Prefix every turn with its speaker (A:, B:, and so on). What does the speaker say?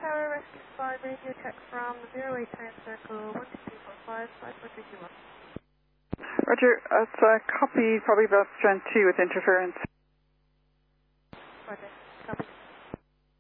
A: Tower, Rescue Squad, radio check from 08 Time Circle 12345, 5431.
B: Roger, it's a copy, probably about strength 2 with interference.
A: Roger, copy.